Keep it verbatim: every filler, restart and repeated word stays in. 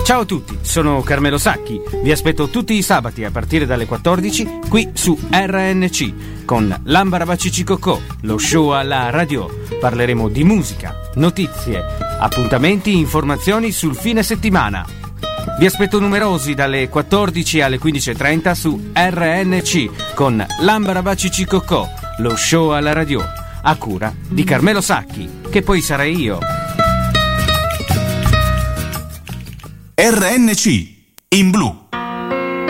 Ciao a tutti, sono Carmelo Sacchi. Vi aspetto tutti i sabati a partire dalle quattordici qui su R N C con L'Ambarabaccicicocò, lo show alla radio. Parleremo di musica, notizie, appuntamenti, informazioni sul fine settimana. Vi aspetto numerosi dalle quattordici alle quindici e trenta su R N C con L'Ambarabaccicicocò, lo show alla radio, a cura di Carmelo Sacchi, che poi sarei io. R N C in blu.